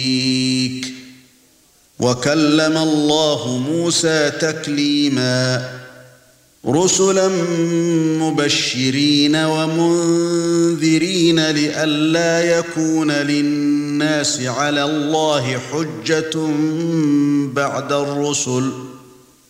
وَكَلَّمَ اللَّهُ مُوسَى تَكْلِيمًا رُسُلًا مُبَشِّرِينَ وَمُنذِرِينَ لِئَلَّا يَكُونَ لِلنَّاسِ عَلَى اللَّهِ حُجَّةٌ بَعْدَ الرُّسُلِ